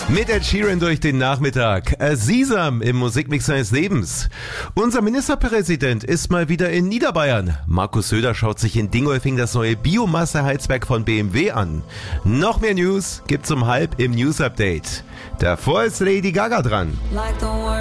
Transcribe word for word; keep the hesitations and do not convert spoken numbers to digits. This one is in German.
Mit Ed Sheeran durch den Nachmittag. Sesam im Musikmix seines Lebens. Unser Ministerpräsident ist mal wieder in Niederbayern. Markus Söder schaut sich in Dingolfing das neue Biomasseheizwerk von B M W an. Noch mehr News gibt's um halb im News Update. Davor ist Lady Gaga dran.